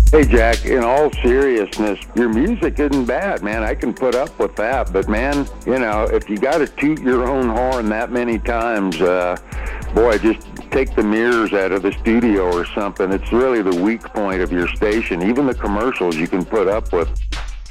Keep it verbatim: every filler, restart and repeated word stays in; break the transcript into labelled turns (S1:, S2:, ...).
S1: Hey Jack, in all seriousness, your music isn't bad, man. I can put up with that, but man, you know, if you got to toot your own horn that many times, uh, boy, just take the mirrors out of the studio or something. It's really the weak point of your station. Even the commercials you can put up with.